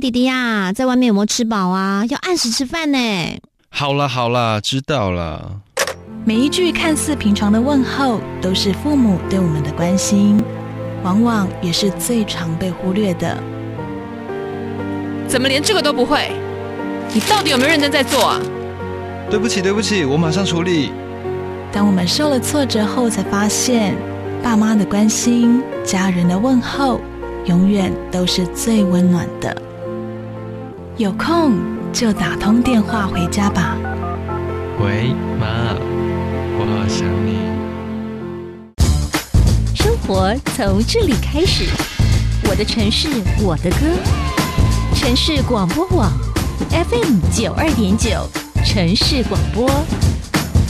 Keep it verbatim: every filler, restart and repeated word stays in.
弟弟呀，在外面有没有吃饱啊？要按时吃饭呢。 好啦好啦，知道了。 每一句看似平常的问候，都是父母对我们的关心，往往也是最常被忽略的。 怎么连这个都不会？你到底有没有认真在做啊？ 对不起对不起，我马上处理。 当我们受了挫折后，才发现爸妈的关心，家人的问候，永远都是最温暖的。有空就打通电话回家吧。 喂，妈，我好想你。 生活从这里开始，我的城市，我的歌。城市广播网 F M 九二点九，城市广播。